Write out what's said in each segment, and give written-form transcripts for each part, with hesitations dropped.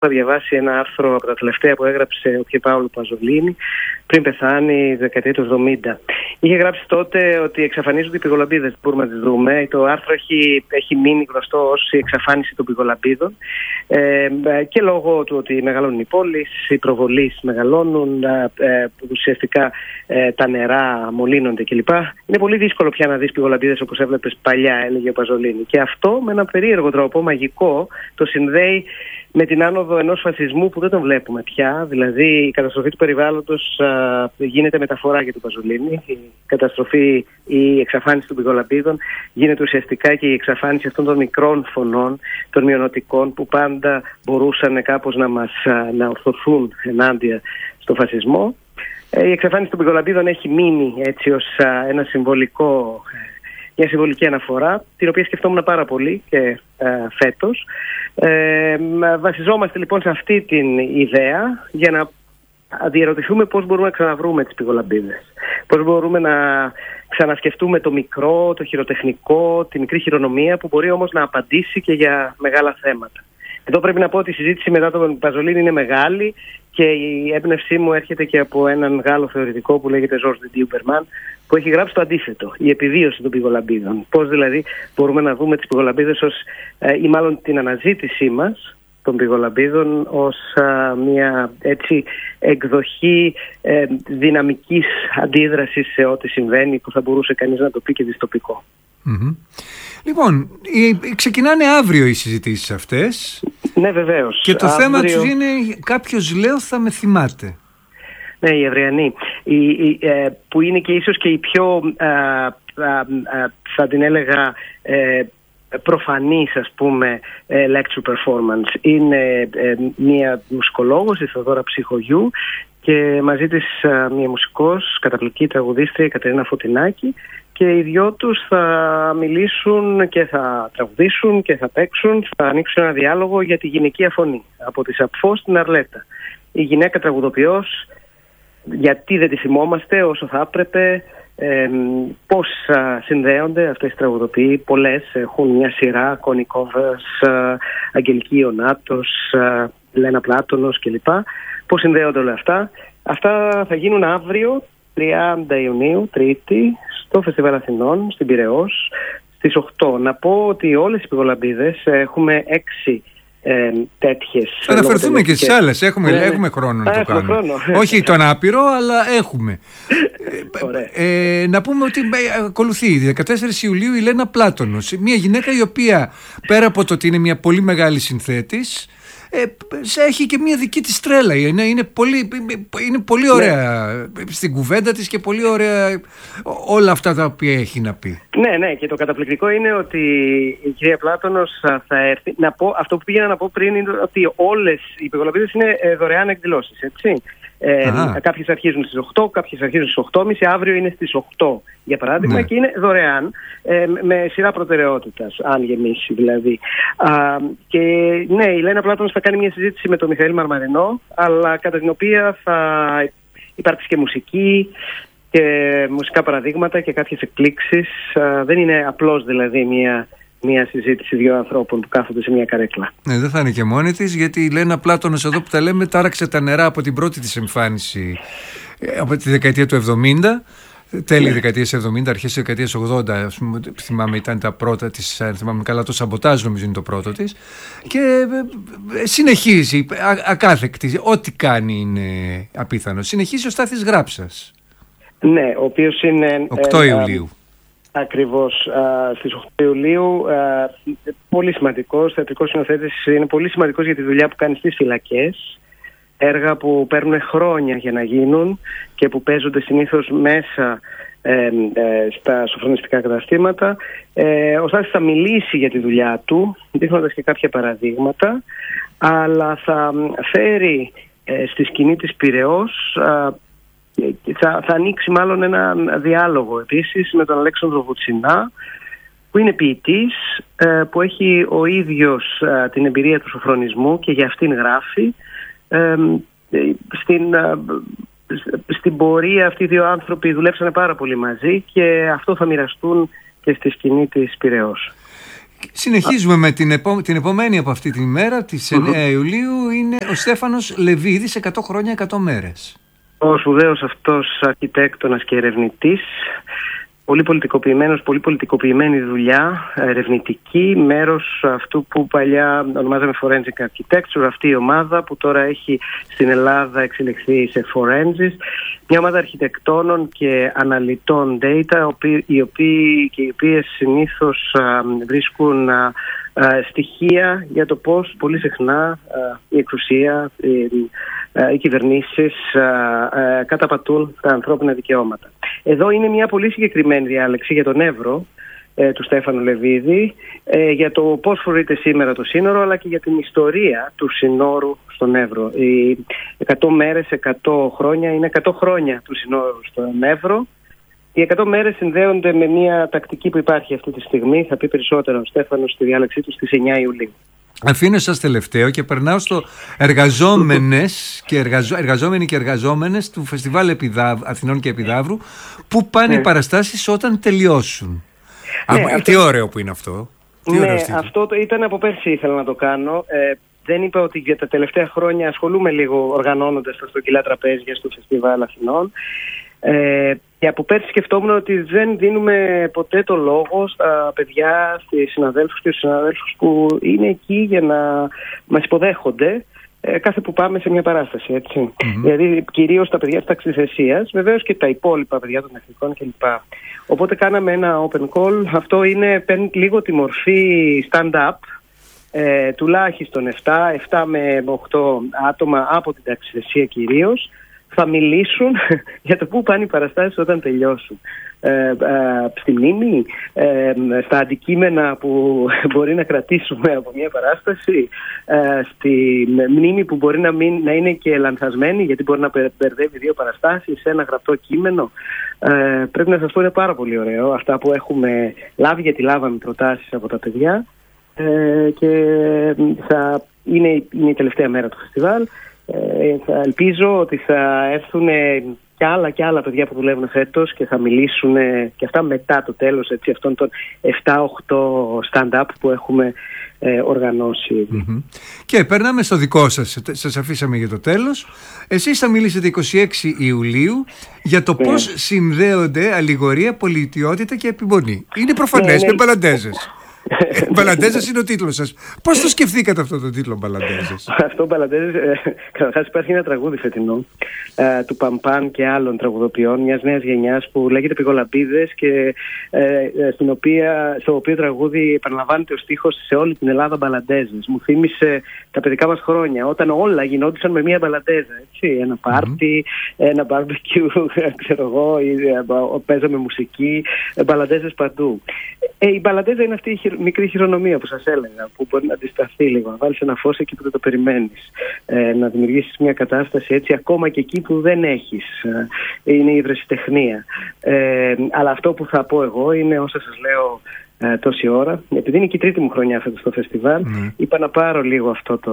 θα διαβάσει ένα άρθρο από τα τελευταία που έγραψε ο Πιερπάολο Παζολίνη πριν πεθάνει η δεκαετία του 70. Είχε γράψει τότε ότι εξαφανίζονται οι πυγολαμπίδες, μπορούμε να τις δούμε. Το άρθρο έχει μείνει γνωστό ως η εξαφάνιση των πυγολαμπίδων και λόγω του ότι μεγαλώνουν οι πόλεις, οι προβολείς μεγαλώνουν, ουσιαστικά τα νερά μολύνονται κλπ. Είναι πολύ δύσκολο πια να δεις πυγολαμπίδες όπως έβλεπες παλιά, έλεγε ο Παζολίνη. Και αυτό με έναν περίεργο τρόπο, μαγικό, το συνδέει με την άνοδο ενός φασισμού που δεν τον βλέπουμε πια. Δηλαδή η καταστροφή του περιβάλλοντος γίνεται μεταφορά για τον Παζολίνη. Η καταστροφή, η εξαφάνιση των πυγολαμπίδων γίνεται ουσιαστικά και η εξαφάνιση αυτών των μικρών φωνών, των μειονοτικών που πάντα μπορούσαν κάπως να ορθωθούν ενάντια στο φασισμό. Η εξαφάνιση των πυγολαμπίδων έχει μείνει έτσι ως μια συμβολική αναφορά, την οποία σκεφτόμουν πάρα πολύ και φέτος. Βασιζόμαστε λοιπόν σε αυτή την ιδέα για να διερωτηθούμε πώς μπορούμε να ξαναβρούμε τις πυγολαμπίδες. Πώς μπορούμε να ξανασκεφτούμε το μικρό, το χειροτεχνικό, τη μικρή χειρονομία που μπορεί όμως να απαντήσει και για μεγάλα θέματα. Εδώ πρέπει να πω ότι η συζήτηση μετά τον Παζολίνη είναι μεγάλη και η έμπνευσή μου έρχεται και από έναν Γάλλο θεωρητικό που λέγεται Georges Duberman, που έχει γράψει το αντίθετο, η επιβίωση των πυγολαμπίδων. Πώς δηλαδή μπορούμε να δούμε τις πυγολαμπίδες ή μάλλον την αναζήτησή μας των πυγολαμπίδων ως μια έτσι εκδοχή δυναμικής αντίδρασης σε ό,τι συμβαίνει, που θα μπορούσε κανείς να το πει και δυστοπικό. Mm-hmm. Λοιπόν, ξεκινάνε αύριο οι συζητήσεις αυτές. Ναι, βεβαίως. Και το θέμα τους είναι, κάποιος λέω θα με θυμάται. Ναι, η Ευριανή, που είναι και ίσως και η πιο, θα την έλεγα, προφανής, ας πούμε, lecture performance. Είναι μία μουσικολόγος, η Θεοδόρα Ψυχογιού, και μαζί της μία μουσικός, καταπληκτική τραγουδίστρια, η Κατερίνα Φωτεινάκη, και οι δυο τους θα μιλήσουν και θα τραγουδήσουν και θα παίξουν, θα ανοίξουν ένα διάλογο για τη γυναικεία φωνή, από τη Σαπφό στην Αρλέτα. Η γυναίκα τραγουδοποιός, γιατί δεν τη θυμόμαστε όσο θα έπρεπε, πώς συνδέονται αυτές οι τραγουδοποιοί. Πολλές έχουν μια σειρά, Κόνι Κόβας, Αγγελική Ιωνάτος, Λένα Πλάτωνος κλπ. Πώς συνδέονται όλα αυτά. Αυτά θα γίνουν αύριο, 30 Ιουνίου, Τρίτη, στο Φεστιβάλ Αθηνών, στην Πειραιώς, στις 8. Να πω ότι όλες οι πυγολαμπίδες, έχουμε 6 τέτοιες. Θα αναφερθούμε και στις άλλες. Έχουμε χρόνο να το κάνουμε. Όχι τον άπειρο, αλλά έχουμε. Να πούμε ότι ακολουθεί 14 Ιουλίου η Λένα Πλάτωνος, μια γυναίκα η οποία πέρα από το ότι είναι μια πολύ μεγάλη συνθέτης, έχει και μια δική της τρέλα. Είναι πολύ ωραία στην κουβέντα της και πολύ ωραία όλα αυτά τα οποία έχει να πει. Ναι, και το καταπληκτικό είναι ότι η κυρία Πλάτωνος θα έρθει. Να πω, αυτό που πήγαινα να πω πριν είναι ότι όλες οι πυγολαμπίδες είναι δωρεάν εκδηλώσεις, έτσι. Κάποιες αρχίζουν στις 8, κάποιες αρχίζουν στις 8.30, αύριο είναι στις 8 για παράδειγμα, ναι. Και είναι δωρεάν, με σειρά προτεραιότητας, αν γεμίσει δηλαδή. Και ναι, η Λένα Πλάτωνος θα κάνει μια συζήτηση με τον Μιχαήλ Μαρμαρινό, αλλά κατά την οποία θα υπάρξει και μουσική και μουσικά παραδείγματα και κάποιες εκπλήξεις. Δεν είναι απλώς δηλαδή μια συζήτηση δύο ανθρώπων που κάθονται σε μια καρέκλα. Ναι, δεν θα είναι και μόνη της, γιατί η Λένα Πλάτωνος εδώ που τα λέμε τάραξε τα νερά από την πρώτη της εμφάνιση από τη δεκαετία του 70, τέλη δεκαετίας 70, αρχές της δεκαετίας 80, ας πούμε, θυμάμαι ήταν τα πρώτα της, θυμάμαι καλά, το Σαμποτάζ νομίζω είναι το πρώτο της, και συνεχίζει ακάθεκτη, ό,τι κάνει είναι απίθανο. Συνεχίζει ο Στάθης Γράψας. Ναι, ο οποίος είναι 8 Ιουλίου. Ακριβώς, στις 8 Ιουλίου, πολύ σημαντικός θεατρικός σκηνοθέτης, είναι πολύ σημαντικός για τη δουλειά που κάνει στις φυλακές, έργα που παίρνουν χρόνια για να γίνουν και που παίζονται συνήθως μέσα στα σοφρονιστικά καταστήματα. Ο Στάθης θα μιλήσει για τη δουλειά του, δείχνοντας και κάποια παραδείγματα, αλλά θα φέρει στη σκηνή της Πειραιώς, θα ανοίξει μάλλον ένα διάλογο επίσης με τον Αλέξανδρο Βουτσινά, που είναι ποιητής, που έχει ο ίδιος την εμπειρία του σοφρονισμού και για αυτήν γράφει. Στην πορεία αυτοί οι δύο άνθρωποι δουλέψανε πάρα πολύ μαζί και αυτό θα μοιραστούν και στη σκηνή της Πειραιώς. Συνεχίζουμε με την επομένη από αυτή την ημέρα, τις 9 Ιουλίου, είναι ο Στέφανος Λεβίδης, 100 χρόνια, 100 μέρες. Ο σπουδαίος αυτός αρχιτέκτονας και ερευνητής, πολύ πολιτικοποιημένος, πολύ πολιτικοποιημένη δουλειά, ερευνητική, μέρος αυτού που παλιά ονομάζαμε Forensic Architecture, αυτή η ομάδα που τώρα έχει στην Ελλάδα εξελιχθεί σε Forensics, μια ομάδα αρχιτεκτόνων και αναλυτών data, οι οποίες συνήθως βρίσκουν στοιχεία για το πώς πολύ συχνά η εξουσία, οι κυβερνήσεις καταπατούν τα ανθρώπινα δικαιώματα. Εδώ είναι μια πολύ συγκεκριμένη διάλεξη για τον Εύρο του Στέφανου Λεβίδη, για το πώς φορείται σήμερα το σύνορο, αλλά και για την ιστορία του συνόρου στον Εύρο. Οι 100 μέρες, 100 χρόνια είναι 100 χρόνια του συνόρου στον Εύρο. Οι 100 μέρες συνδέονται με μια τακτική που υπάρχει αυτή τη στιγμή. Θα πει περισσότερο ο Στέφανος στη διάλεξή του στις 9 Ιουλίου. Αφήνω σας τελευταίο και περνάω στο εργαζόμενοι και εργαζόμενες του Φεστιβάλ Αθηνών και Επιδαύρου, που πάνε οι παραστάσεις όταν τελειώσουν. Τι ωραίο που είναι αυτό. Αυτό ήταν από πέρσι, ήθελα να το κάνω. Δεν είπα ότι για τα τελευταία χρόνια ασχολούμαι λίγο οργανώνοντας τα στρογγυλά τραπέζια στο Φεστιβάλ Αθηνών. Και από πέρσι σκεφτόμουν ότι δεν δίνουμε ποτέ το λόγο στα παιδιά, στις συναδέλφους και στους συναδέλφους που είναι εκεί για να μας υποδέχονται κάθε που πάμε σε μια παράσταση, έτσι. Δηλαδή κυρίως τα παιδιά της ταξιθεσίας, βεβαίως και τα υπόλοιπα παιδιά των εθνικών κλπ. Οπότε κάναμε ένα open call. Αυτό παίρνει λίγο τη μορφή stand-up, τουλάχιστον 7 με 8 άτομα από την ταξιθεσία κυρίως θα μιλήσουν για το πού πάνε οι παραστάσεις όταν τελειώσουν. Στη μνήμη, στα αντικείμενα που μπορεί να κρατήσουμε από μια παράσταση, στη μνήμη που μπορεί να είναι και λανθασμένη, γιατί μπορεί να μπερδεύει δύο παραστάσεις σε ένα γραπτό κείμενο. Πρέπει να σας πω, είναι πάρα πολύ ωραίο αυτά που έχουμε λάβει, γιατί λάβαμε προτάσεις από τα παιδιά, και είναι η τελευταία μέρα του φεστιβάλ. Θα ελπίζω ότι θα έρθουν και άλλα παιδιά που δουλεύουν φέτος και θα μιλήσουν και αυτά μετά το τέλος, έτσι, αυτών των 7-8 stand-up που έχουμε οργανώσει. Και περνάμε στο δικό σας. Σας αφήσαμε για το τέλος. Εσείς θα μιλήσετε 26 Ιουλίου για το πώς συνδέονται αλληγορία, πολιτιότητα και επιμονή. Είναι προφανές, με μπαλαντέζες. Μπαλαντέζες είναι ο τίτλος σας. Πώς το σκεφτήκατε αυτό το τίτλο, Μπαλαντέζες? Αυτό Μπαλαντέζες, καταρχάς υπάρχει ένα τραγούδι φετινό του Παμπάν και άλλων τραγουδοποιών μιας νέας γενιάς που λέγεται Πηγολαμπίδες, και στο οποίο τραγούδι επαναλαμβάνεται ο στίχος «Σε όλη την Ελλάδα μπαλαντέζες». Μου θύμισε τα παιδικά μας χρόνια, όταν όλα γινόντουσαν με μια μπαλαντέζα, έτσι, ένα πάρτι, ένα barbecue, ξέρω εγώ, παίζαμε μουσική, μπαλαντέζες παντού. Η μπαλαντέζα είναι αυτή η μικρή χειρονομία που σας έλεγα, που μπορεί να αντισταθεί λίγο, να βάλεις ένα φως εκεί που δεν το περιμένεις, να δημιουργήσεις μια κατάσταση έτσι ακόμα και εκεί που δεν έχεις. Είναι η ευρεσιτεχνία. Αλλά αυτό που θα πω εγώ είναι, όσα σας λέω τόση ώρα, επειδή είναι και η τρίτη μου χρονιά φέτος στο φεστιβάλ, είπα να πάρω λίγο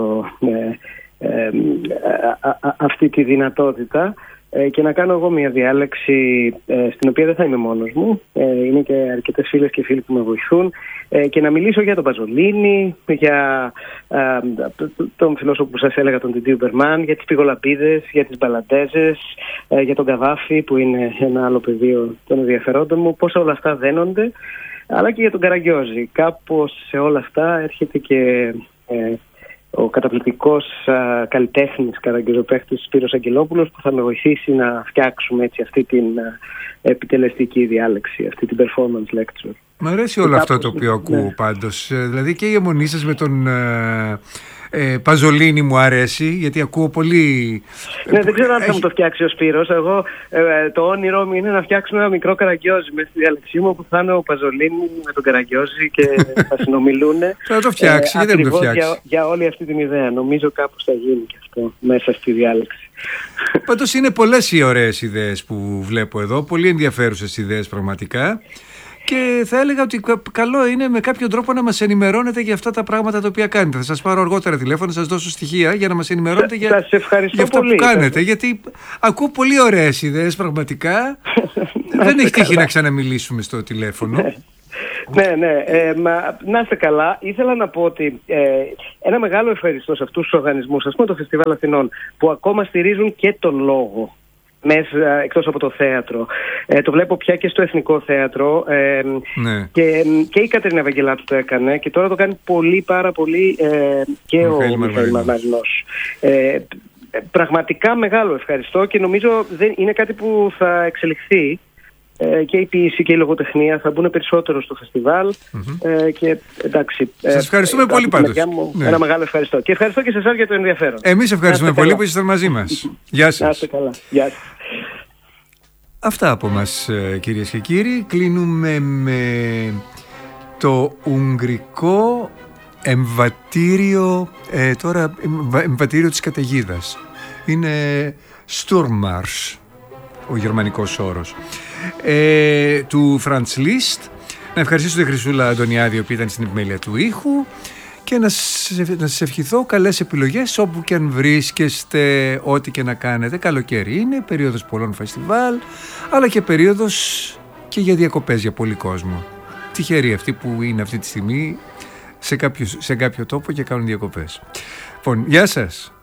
αυτή τη δυνατότητα και να κάνω εγώ μια διάλεξη στην οποία δεν θα είμαι μόνος μου. Είναι και αρκετές φίλες και φίλοι που με βοηθούν, και να μιλήσω για τον Παζολίνη, για τον φιλόσοφο που σας έλεγα, τον Τιντίου Μπερμάν, για τις Πηγολαμπίδες, για τις Μπαλαντέζες, για τον Καδάφη που είναι ένα άλλο πεδίο των ενδιαφερόντων μου, πώς όλα αυτά δένονται, αλλά και για τον Καραγκιόζη. Κάπως σε όλα αυτά έρχεται και ο καταπληκτικός καλλιτέχνης καραγκιόζοπαίχτης Σπύρος Αγγελόπουλος, που θα με βοηθήσει να φτιάξουμε έτσι αυτή την επιτελεστική διάλεξη, αυτή την performance lecture. Μ' αρέσει όλο αυτό το οποίο ακούω πάντως. Δηλαδή και η αιμονή σας με τον Παζολίνη μου αρέσει, γιατί ακούω πολύ. Ναι, δεν ξέρω αν θα μου το φτιάξει ο Σπύρος. Εγώ το όνειρό μου είναι να φτιάξουμε ένα μικρό Καραγκιόζη μέσα στη διάλεξή μου, που θα είναι ο Παζολίνη με τον Καραγκιόζη και θα συνομιλούν. Θα το φτιάξει, γιατί δεν το φτιάξει. Για όλη αυτή την ιδέα. Νομίζω κάπως θα γίνει και αυτό μέσα στη διάλεξη. Πάντως είναι πολλές οι ωραίες ιδέες που βλέπω εδώ, πολύ ενδιαφέρουσες ιδέες πραγματικά. Και θα έλεγα ότι καλό είναι με κάποιο τρόπο να μας ενημερώνετε για αυτά τα πράγματα τα οποία κάνετε. Θα σας πάρω αργότερα τηλέφωνο, να σας δώσω στοιχεία για να μας ενημερώνετε για αυτά που κάνετε. Γιατί ακούω πολύ ωραίες ιδέες πραγματικά. Δεν έχει τύχει να ξαναμιλήσουμε στο τηλέφωνο. Ναι. Να είστε καλά. Ήθελα να πω ότι ένα μεγάλο ευχαριστώ σε αυτούς τους οργανισμούς, ας πούμε το Φεστιβάλ Αθηνών, που ακόμα στηρίζουν και τον λόγο μέσα, εκτός από το θέατρο. Το βλέπω πια και στο Εθνικό Θέατρο, και η Κατερίνα Ευαγγελάτου το έκανε και τώρα το κάνει πάρα πολύ και ο Μιχαήλ Μαρμαρινός. Πραγματικά μεγάλο ευχαριστώ και νομίζω είναι κάτι που θα εξελιχθεί. Και η ποίηση και η λογοτεχνία θα μπουν περισσότερο στο φεστιβάλ. Και εντάξει. Σας ευχαριστούμε πολύ πάντως. Ένα μεγάλο ευχαριστώ. Και ευχαριστώ και σε εσάς για το ενδιαφέρον. Εμείς ευχαριστούμε πολύ που ήσασταν μαζί μας. Γεια σας. Να είστε καλά. Γεια σας. Αυτά από μας, κυρίες και κύριοι. Κλείνουμε με το ουγγρικό εμβατήριο, εμβατήριο της καταιγίδας. Είναι Sturmmarsch, ο γερμανικός όρος, του Franz Liszt. Να ευχαριστήσω τη Χρυσούλα Αντωνιάδη, που ήταν στην επιμέλεια του ήχου, και να σας ευχηθώ καλές επιλογές όπου και αν βρίσκεστε, ό,τι και να κάνετε. Καλοκαίρι είναι, περίοδος πολλών φεστιβάλ, αλλά και περίοδος και για διακοπές για πολύ κόσμο. Τυχεροί αυτοί που είναι αυτή τη στιγμή σε κάποιο τόπο και κάνουν διακοπές. Λοιπόν, γεια σας.